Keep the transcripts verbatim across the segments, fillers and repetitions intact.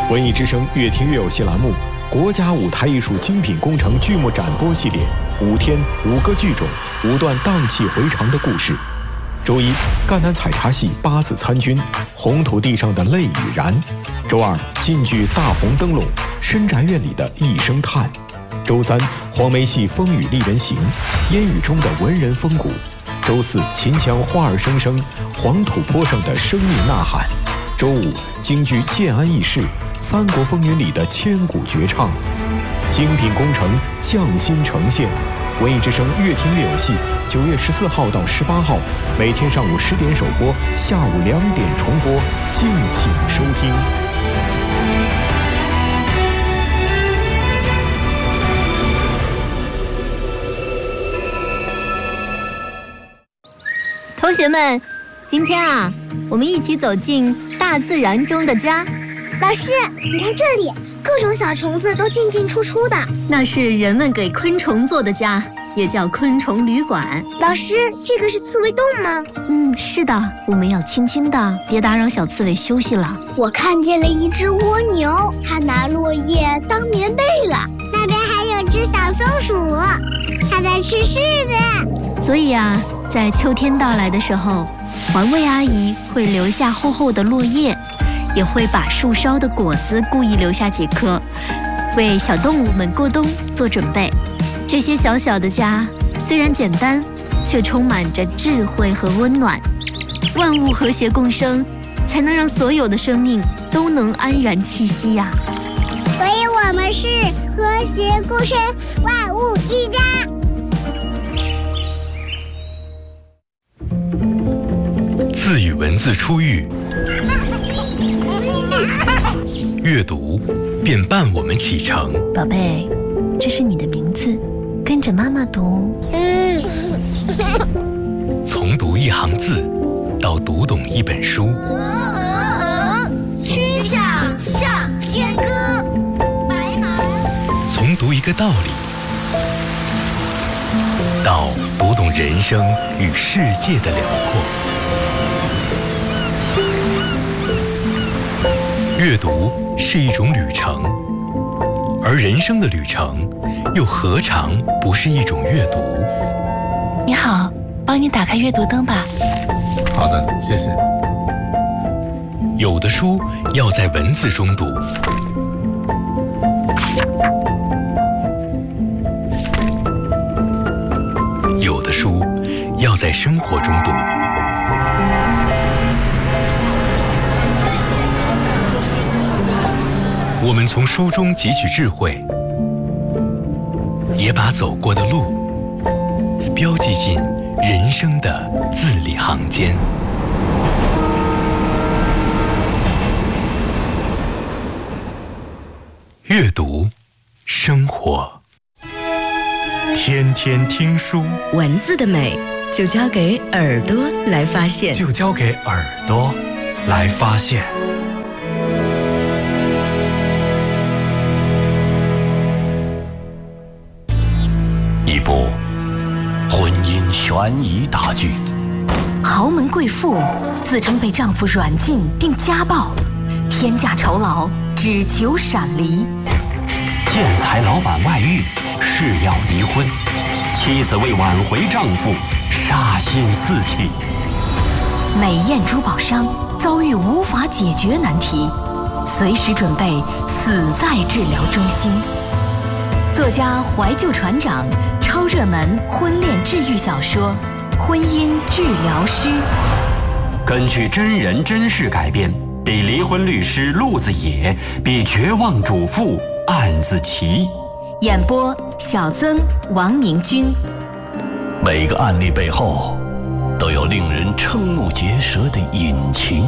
文艺之声越听越有戏栏目，国家舞台艺术精品工程剧目展播系列，五天五个剧种，五段荡气回肠的故事。周一，赣南采茶戏八字参军，红土地上的泪与燃。周二，晋剧大红灯笼，深宅院里的一声叹。周三，黄梅戏风雨丽人行，烟雨中的文人风骨。周四，秦腔花儿声声，黄土坡上的生命呐喊。周五，京剧建安义士，三国风云里的千古绝唱。精品工程匠心呈现，文艺之声越听越有戏。九月十四号到十八号，每天上午十点首播，下午两点重播，敬请收听。 同学们，今天啊，我们一起走进大自然中的家。 老师，你看这里，各种小虫子都进进出出的。 那是人们给昆虫做的家，也叫昆虫旅馆。 老师，这个是刺猬洞吗？ 嗯，是的，我们要轻轻的，别打扰小刺猬休息了。 我看见了一只蜗牛，它拿落叶当棉被了。那边还有只小松鼠，它在吃柿子。 所以啊，在秋天到来的时候，环卫阿姨会留下厚厚的落叶，也会把树梢的果子故意留下几颗，为小动物们过冬做准备。这些小小的家虽然简单，却充满着智慧和温暖。万物和谐共生，才能让所有的生命都能安然栖息呀、啊。 所以我们是和谐共生，万物一家。 字与文字初遇，阅读便伴我们启程。 宝贝，这是你的名字，跟着妈妈读。 从读一行字到读懂一本书， 曲项向天歌，白马。 从读一个道理到读懂人生与世界的辽阔。阅读是一种旅程，而人生的旅程又何尝不是一种阅读？ 你好，帮你打开阅读灯吧。 好的，谢谢。 有的书要在文字中读，有的书要在生活中读。我们从书中汲取智慧，也把走过的路标记进人生的字里行间。阅读，生活，天天听书。 文字的美，就交给耳朵来发现， 就交给耳朵来发现。 一部婚姻悬疑大剧， 豪门贵妇自称被丈夫软禁并家暴，天价酬劳只求闪离。 建材老板外遇，誓要离婚，妻子为挽回丈夫杀心四起。 美艳珠宝商遭遇无法解决难题，随时准备死在治疗中心。作家怀旧船长超热门婚恋治愈小说《婚姻治疗师》， 根据真人真事改编，比离婚律师陆子野，比绝望主妇案子奇。 演播小曾、王明君。 每个案例背后都有令人瞠目结舌的隐情。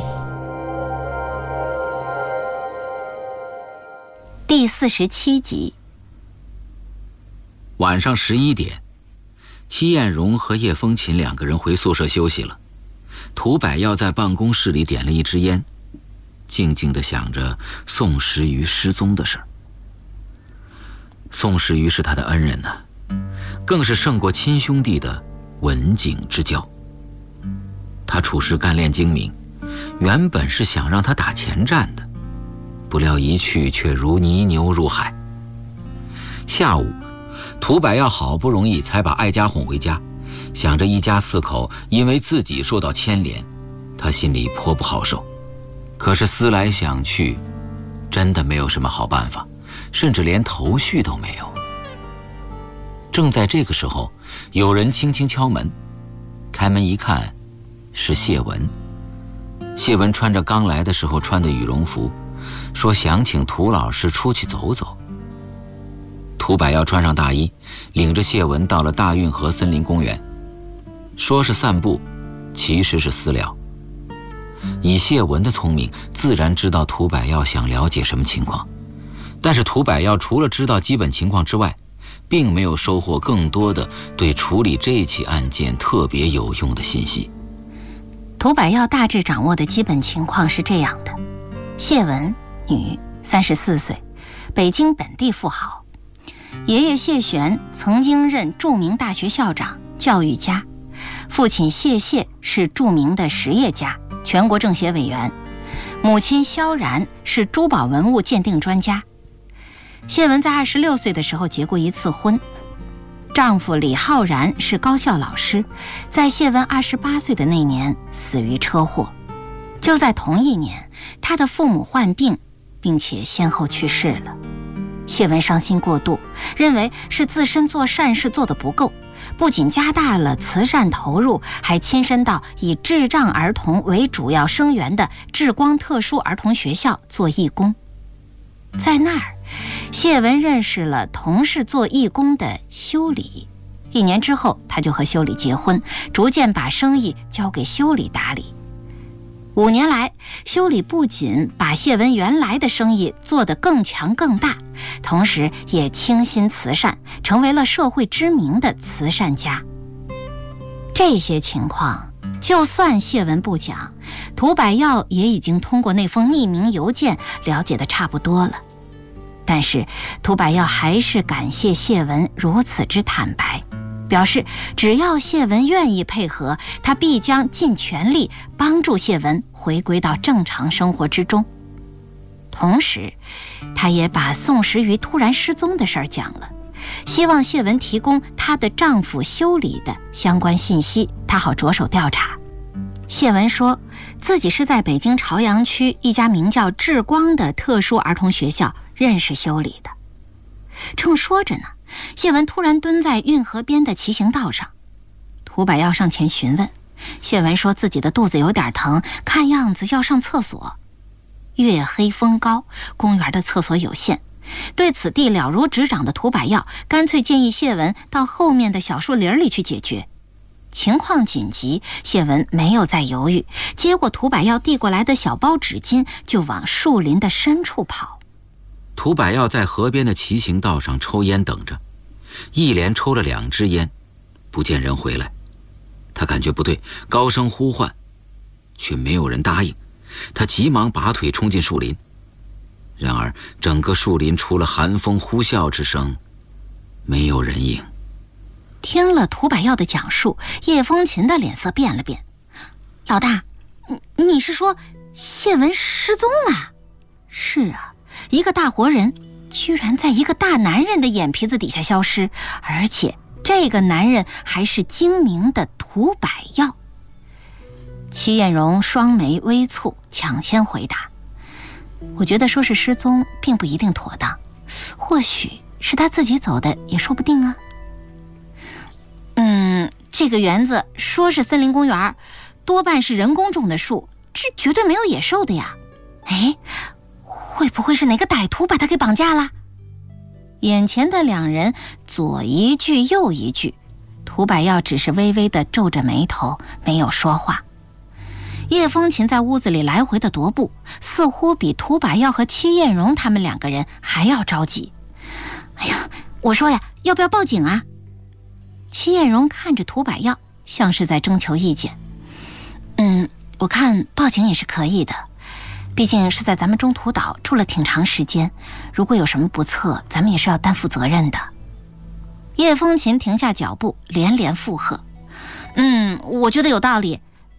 第四十七集。 晚上十一点，戚艳荣和叶风琴两个人回宿舍休息了。涂百耀在办公室里点了一支烟，静静地想着宋时瑜失踪的事儿。宋时瑜是他的恩人呢、啊，更是胜过亲兄弟的文景之交。他处事干练精明，原本是想让他打前站的， 不料一去却如泥牛入海。下午，涂百耀好不容易才把哀家哄回家，想着一家四口因为自己受到牵连，他心里颇不好受。可是思来想去，真的没有什么好办法，甚至连头绪都没有。正在这个时候，有人轻轻敲门，开门一看，是谢文。谢文穿着刚来的时候穿的羽绒服，说想请涂老师出去走走。涂百耀穿上大衣，领着谢文到了大运河森林公园，说是散步，其实是私聊。以谢文的聪明，自然知道涂百耀想了解什么情况，但是涂百耀除了知道基本情况之外，并没有收获更多的对处理这起案件特别有用的信息。 涂百耀大致掌握的基本情况是这样的：谢文，女，三十四岁，北京本地富豪。爷爷谢玄曾经任著名大学校长、教育家，父亲谢谢是著名的实业家、全国政协委员，母亲萧然是珠宝文物鉴定专家。谢文在二十六岁的时候结过一次婚，丈夫李浩然是高校老师，在谢文二十八岁的那年死于车祸。就在同一年，他的父母患病，并且先后去世了。谢文伤心过度，认为是自身做善事做得不够，不仅加大了慈善投入，还亲身到以智障儿童为主要生源的智光特殊儿童学校做义工。在那儿，谢文认识了同是做义工的修理。一年之后，他就和修理结婚，逐渐把生意交给修理打理。五年来，修理不仅把谢文原来的生意做得更强更大，同时也倾心慈善，成为了社会知名的慈善家。这些情况，就算谢文不讲，涂百耀也已经通过那封匿名邮件了解得差不多了。但是涂百耀还是感谢谢文如此之坦白，表示只要谢文愿意配合，他必将尽全力帮助谢文回归到正常生活之中。同时，他也把宋时瑜突然失踪的事儿讲了，希望谢文提供她的丈夫修理的相关信息，他好着手调查。谢文说自己是在北京朝阳区一家名叫智光的特殊儿童学校认识修理的。正说着呢，谢文突然蹲在运河边的骑行道上，涂百耀上前询问，谢文说自己的肚子有点疼，看样子要上厕所。月黑风高，公园的厕所有限，对此地了如指掌的涂百耀干脆建议谢文到后面的小树林里去解决。情况紧急，谢文没有再犹豫，接过涂百耀递过来的小包纸巾，就往树林的深处跑。 涂百耀在河边的骑行道上抽烟等着，一连抽了两支烟，不见人回来。他感觉不对，高声呼唤，却没有人答应。他急忙拔腿冲进树林，然而整个树林除了寒风呼啸之声，没有人影。 听了涂百耀的讲述，叶风琴的脸色变了变。老大，你是说谢文失踪了？是啊，一个大活人居然在一个大男人的眼皮子底下消失，而且这个男人还是精明的涂百耀。戚艳荣双眉微蹙，抢先回答：我觉得说是失踪并不一定妥当，或许是他自己走的也说不定啊。嗯，这个园子说是森林公园，多半是人工种的树，这绝对没有野兽的呀。哎，会不会是哪个歹徒把他给绑架了？眼前的两人左一句右一句，涂百耀只是微微地皱着眉头，没有说话。叶风琴在屋子里来回的踱步，似乎比涂百耀和戚艳荣他们两个人还要着急。哎呀，我说呀，要不要报警啊？戚艳荣看着涂百耀，像是在征求意见。嗯，我看报警也是可以的，毕竟是在咱们中途岛住了挺长时间，如果有什么不测，咱们也是要担负责任的。叶风琴停下脚步，连连附和。嗯，我觉得有道理，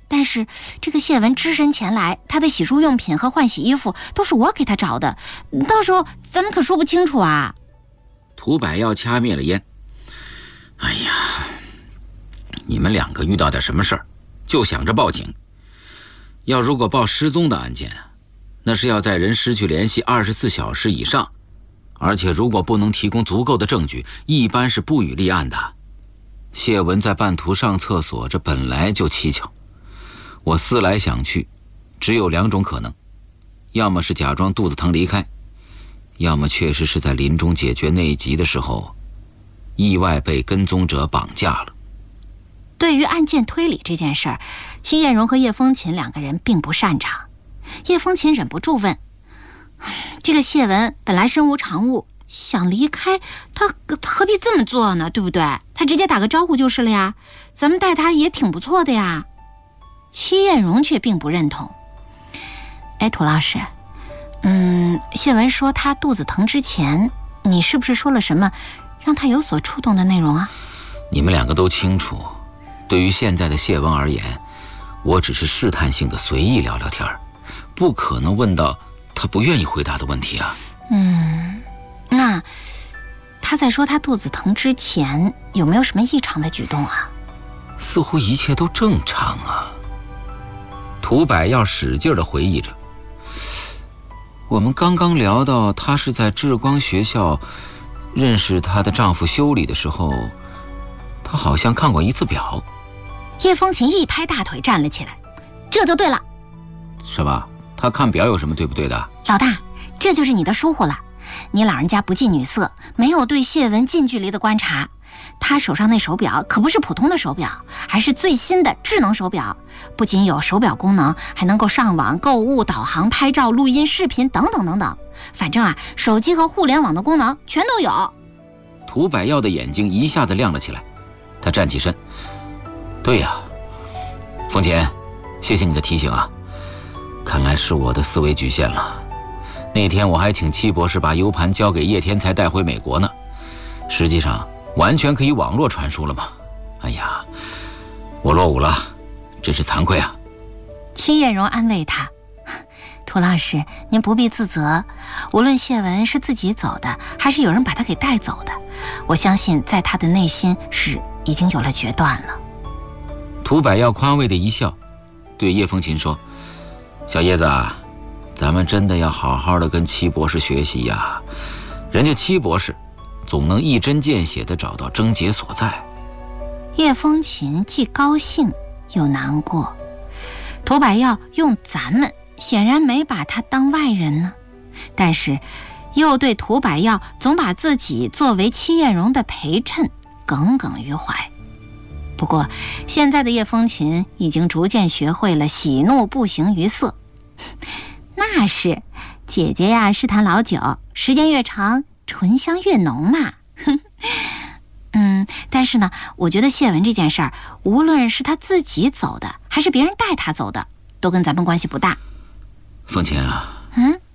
但是这个谢文只身前来，他的洗漱用品和换洗衣服都是我给他找的，到时候咱们可说不清楚啊。 涂百耀掐灭了烟。哎呀，你们两个遇到点什么事儿，就想着报警。要如果报失踪的案件，那是要在人失去联系二十四小时以上，而且如果不能提供足够的证据，一般是不予立案的。谢文在半途上厕所，这本来就蹊跷。我思来想去，只有两种可能，要么是假装肚子疼离开，要么确实是在临终解决内急的时候，意外被跟踪者绑架了。 对于案件推理这件事儿，戚艳荣和叶风琴两个人并不擅长。叶风琴忍不住问：这个谢文本来身无长物，想离开，他何必这么做呢？对不对？他直接打个招呼就是了呀，咱们待他也挺不错的呀。戚艳荣却并不认同。哎，涂老师，嗯，谢文说他肚子疼之前，你是不是说了什么让他有所触动的内容啊？ 你们两个都清楚，对于现在的谢文而言，我只是试探性的随意聊聊天，不可能问到他不愿意回答的问题啊。 嗯，那他在说他肚子疼之前有没有什么异常的举动啊？ 似乎一切都正常啊。涂百耀使劲地回忆着，我们刚刚聊到她是在智光学校认识她的丈夫修理的时候，她好像看过一次表。 叶风琴一拍大腿站了起来，这就对了。 是吧？她看表有什么对不对的？ 老大，这就是你的疏忽了。你老人家不近女色，没有对谢文近距离的观察。他手上那手表可不是普通的手表，而是最新的智能手表，不仅有手表功能，还能够上网、购物、导航、拍照、录音、视频等等等等。反正啊，手机和互联网的功能全都有。 涂百耀的眼睛一下子亮了起来，他站起身。对呀，风琴，谢谢你的提醒啊，看来是我的思维局限了。那天我还请戚博士把 U 盘交给叶天才带回美国呢，实际上完全可以网络传输了嘛。哎呀，我落伍了，真是惭愧啊。 戚艳荣安慰他，涂老师您不必自责，无论谢文是自己走的还是有人把他给带走的，我相信在他的内心是已经有了决断了。 涂百耀宽慰的一笑，对叶风琴说，小叶子啊，咱们真的要好好的跟戚博士学习呀，人家戚博士总能一针见血地找到症结所在。 叶风琴既高兴又难过，涂百耀用咱们显然没把他当外人呢，但是又对涂百耀总把自己作为戚艳荣的陪衬耿耿于怀。不过现在的叶风琴已经逐渐学会了喜怒不形于色。那是，姐姐呀是坛老酒，时间越长醇香越浓嘛。嗯，但是呢，我觉得谢文这件事儿，无论是他自己走的还是别人带他走的，都跟咱们关系不大。 风琴啊， 嗯，